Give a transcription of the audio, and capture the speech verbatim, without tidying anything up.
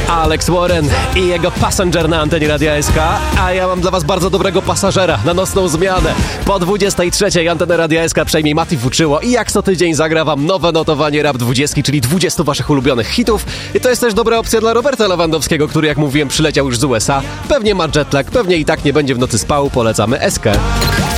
Alex Warren i jego Passenger na antenie Radia S K, a ja mam dla was bardzo dobrego pasażera na nocną zmianę. Po dwudziestej trzeciej antenę Radia S K przejmie Mati Fuczyło i jak co tydzień zagra wam nowe notowanie Rap dwadzieścia, czyli dwadzieścia waszych ulubionych hitów. I to jest też dobra opcja dla Roberta Lewandowskiego, który jak mówiłem przyleciał już z U S A. Pewnie ma jetlag, pewnie i tak nie będzie w nocy spał, polecamy S K.